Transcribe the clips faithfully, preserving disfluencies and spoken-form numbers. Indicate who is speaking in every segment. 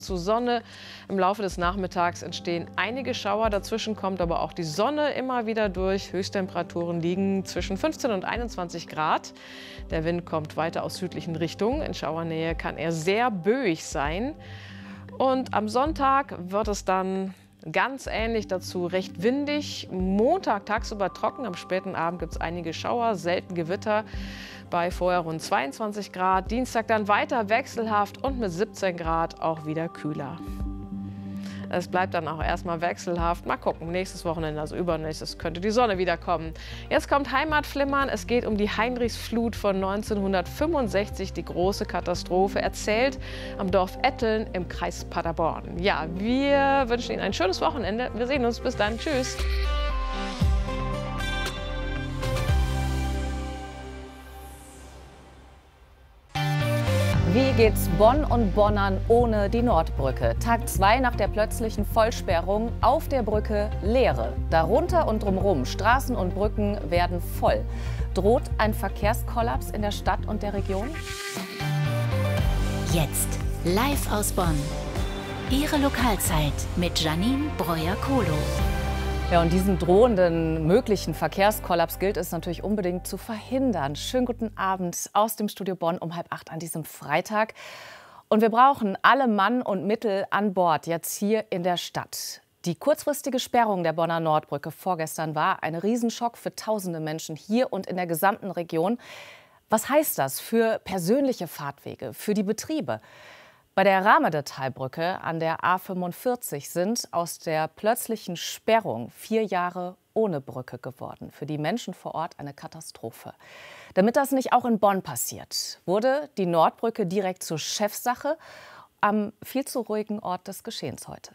Speaker 1: Zu Sonne. Im Laufe des Nachmittags entstehen einige Schauer. Dazwischen kommt aber auch die Sonne immer wieder durch. Höchsttemperaturen liegen zwischen fünfzehn und einundzwanzig Grad. Der Wind kommt weiter aus südlichen Richtungen. In Schauernähe kann er sehr böig sein. Und am Sonntag wird es dann ganz ähnlich dazu recht windig. Montag tagsüber trocken, am späten Abend gibt es einige Schauer, selten Gewitter bei vorher rund zweiundzwanzig Grad. Dienstag dann weiter wechselhaft und mit siebzehn Grad auch wieder kühler. Es bleibt dann auch erstmal wechselhaft. Mal gucken, nächstes Wochenende, also übernächstes, könnte die Sonne wieder kommen. Jetzt kommt Heimatflimmern. Es geht um die Heinrichsflut von neunzehnhundertfünfundsechzig, die große Katastrophe, erzählt am Dorf Etteln im Kreis Paderborn. Ja, wir wünschen Ihnen ein schönes Wochenende. Wir sehen uns. Bis dann. Tschüss.
Speaker 2: Wie geht's Bonn und Bonnern ohne die Nordbrücke? Tag zwei nach der plötzlichen Vollsperrung. Auf der Brücke Leere. Darunter und drumherum Straßen und Brücken werden voll. Droht ein Verkehrskollaps in der Stadt und der Region?
Speaker 3: Jetzt live aus Bonn. Ihre Lokalzeit mit Janine Breuer-Kohlo.
Speaker 2: Ja, und diesen drohenden möglichen Verkehrskollaps gilt es natürlich unbedingt zu verhindern. Schönen guten Abend aus dem Studio Bonn um halb acht an diesem Freitag. Und wir brauchen alle Mann und Mittel an Bord jetzt hier in der Stadt. Die kurzfristige Sperrung der Bonner Nordbrücke vorgestern war ein Riesenschock für tausende Menschen hier und in der gesamten Region. Was heißt das für persönliche Fahrtwege, für die Betriebe? Bei der Rahmedetalbrücke an der A fünfundvierzig sind aus der plötzlichen Sperrung vier Jahre ohne Brücke geworden. Für die Menschen vor Ort eine Katastrophe. Damit das nicht auch in Bonn passiert, wurde die Nordbrücke direkt zur Chefsache am viel zu ruhigen Ort des Geschehens heute.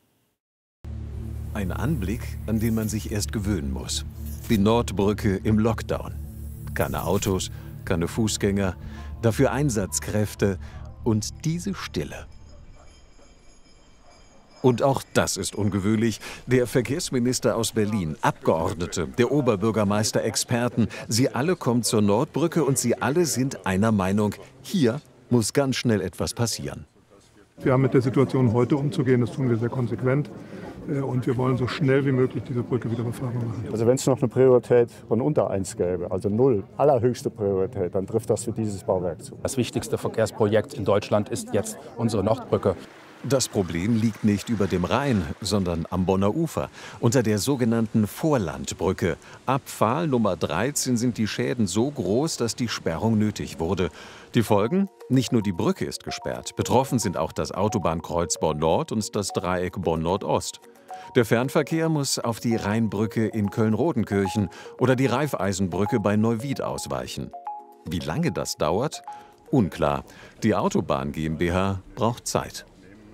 Speaker 4: Ein Anblick, an den man sich erst gewöhnen muss. Die Nordbrücke im Lockdown. Keine Autos, keine Fußgänger, dafür Einsatzkräfte. Und diese Stille. Und auch das ist ungewöhnlich. Der Verkehrsminister aus Berlin, Abgeordnete, der Oberbürgermeister, Experten, sie alle kommen zur Nordbrücke und sie alle sind einer Meinung, hier muss ganz schnell etwas passieren.
Speaker 5: Wir haben mit der Situation heute umzugehen, das tun wir sehr konsequent. Und wir wollen so schnell wie möglich diese Brücke wieder befahrbar machen.
Speaker 6: Also wenn es noch eine Priorität von unter eins gäbe, also null, allerhöchste Priorität, dann trifft das für dieses Bauwerk zu.
Speaker 7: Das wichtigste Verkehrsprojekt in Deutschland ist jetzt unsere Nordbrücke.
Speaker 4: Das Problem liegt nicht über dem Rhein, sondern am Bonner Ufer, unter der sogenannten Vorlandbrücke. Ab Pfahl Nummer dreizehn sind die Schäden so groß, dass die Sperrung nötig wurde. Die Folgen? Nicht nur die Brücke ist gesperrt. Betroffen sind auch das Autobahnkreuz Bonn-Nord und das Dreieck Bonn-Nordost. Der Fernverkehr muss auf die Rheinbrücke in Köln-Rodenkirchen oder die Raiffeisenbrücke bei Neuwied ausweichen. Wie lange das dauert? Unklar. Die Autobahn GmbH braucht Zeit.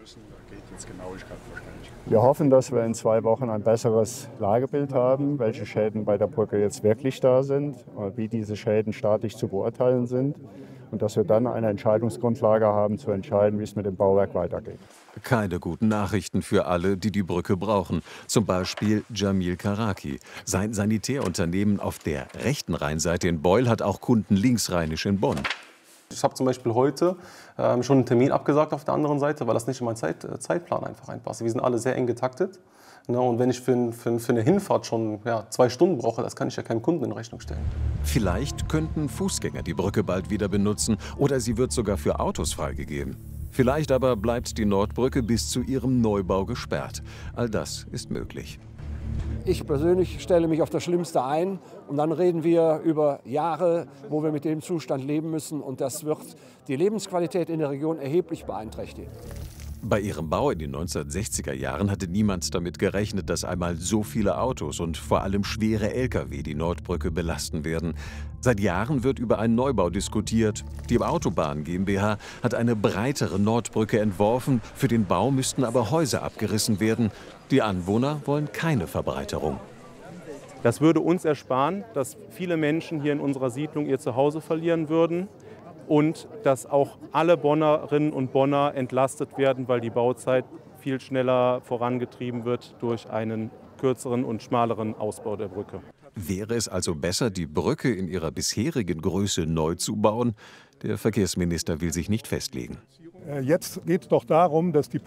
Speaker 6: Wir hoffen, dass wir in zwei Wochen ein besseres Lagebild haben, welche Schäden bei der Brücke jetzt wirklich da sind, wie diese Schäden staatlich zu beurteilen sind und dass wir dann eine Entscheidungsgrundlage haben, zu entscheiden, wie es mit dem Bauwerk weitergeht.
Speaker 4: Keine guten Nachrichten für alle, die die Brücke brauchen. Zum Beispiel Jamil Karaki. Sein Sanitärunternehmen auf der rechten Rheinseite in Beul hat auch Kunden linksrheinisch in Bonn.
Speaker 8: Ich habe zum Beispiel heute ähm, schon einen Termin abgesagt auf der anderen Seite, weil das nicht in meinen Zeit, äh, Zeitplan einfach reinpasst. Wir sind alle sehr eng getaktet. Ne, und wenn ich für, für, für eine Hinfahrt schon ja, zwei Stunden brauche, das kann ich ja keinem Kunden in Rechnung stellen.
Speaker 4: Vielleicht könnten Fußgänger die Brücke bald wieder benutzen oder sie wird sogar für Autos freigegeben. Vielleicht aber bleibt die Nordbrücke bis zu ihrem Neubau gesperrt. All das ist möglich.
Speaker 9: Ich persönlich stelle mich auf das Schlimmste ein und dann reden wir über Jahre, wo wir mit dem Zustand leben müssen und das wird die Lebensqualität in der Region erheblich beeinträchtigen.
Speaker 4: Bei ihrem Bau in den neunzehnhundertsechziger Jahren hatte niemand damit gerechnet, dass einmal so viele Autos und vor allem schwere L K W die Nordbrücke belasten werden. Seit Jahren wird über einen Neubau diskutiert. Die Autobahn GmbH hat eine breitere Nordbrücke entworfen. Für den Bau müssten aber Häuser abgerissen werden. Die Anwohner wollen keine Verbreiterung.
Speaker 10: Das würde uns ersparen, dass viele Menschen hier in unserer Siedlung ihr Zuhause verlieren würden. Und dass auch alle Bonnerinnen und Bonner entlastet werden, weil die Bauzeit viel schneller vorangetrieben wird durch einen kürzeren und schmaleren Ausbau der Brücke.
Speaker 4: Wäre es also besser, die Brücke in ihrer bisherigen Größe neu zu bauen? Der Verkehrsminister will sich nicht festlegen.
Speaker 5: Jetzt geht es doch darum, dass die